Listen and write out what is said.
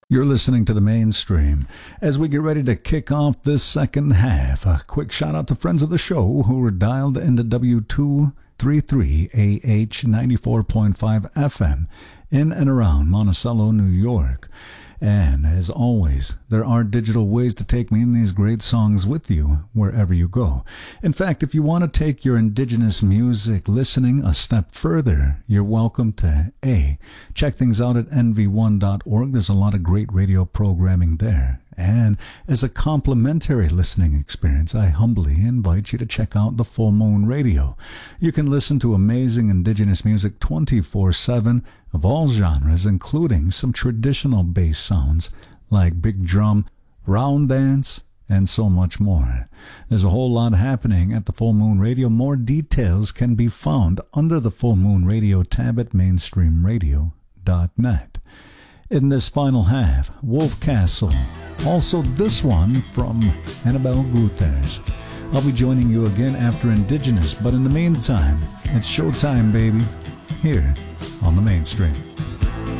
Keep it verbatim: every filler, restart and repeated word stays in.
You're listening to the Mainstream. As we get ready to kick off this second half, a quick shout out to friends of the show who were dialed into W two thirty-three A H ninety-four point five F M in and around Monticello, New York. And as always, there are digital ways to take me in these great songs with you wherever you go. In fact, if you want to take your indigenous music listening a step further, you're welcome to A. Check things out at N V one dot org. There's a lot of great radio programming there. And as a complimentary listening experience, I humbly invite you to check out the Full Moon Radio. You can listen to amazing indigenous music twenty-four seven of all genres, including some traditional bass sounds like big drum, round dance, and so much more. There's a whole lot happening at the Full Moon Radio. More details can be found under the Full Moon Radio tab at mainstream radio dot net. In this final half, Wolf Castle. Also this one from Annabelle Guterres. I'll be joining you again after Indigenous, but in the meantime, it's showtime, baby, here on the Mainstream.